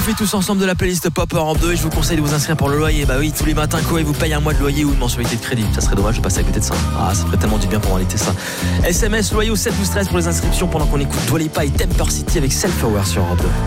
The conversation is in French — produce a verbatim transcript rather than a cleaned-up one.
profite tous ensemble de la playlist Pop Europe deux et je vous conseille de vous inscrire pour le loyer. Bah oui, tous les matins, Koé vous paye un mois de loyer ou une mensualité de crédit. Ça serait dommage de passer à côté de ça. Ah, ça ferait tellement du bien pour l'été ça. S M S loyer au sept douze treize pour les inscriptions pendant qu'on écoute Dua Lipa et Temper City avec Self Hour sur Europe deux.